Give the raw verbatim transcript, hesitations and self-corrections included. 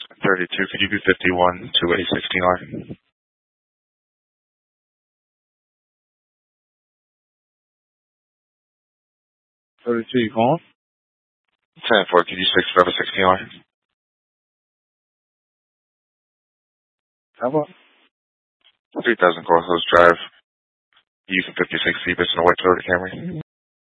thirty-two, could you do fifty-one to a sixteen R? thirty-two, you calling? ten four, could you six five a sixteen R? How about? three thousand Coral Hills Drive, Yukon fifty-six Seabus and a white Toyota Camry.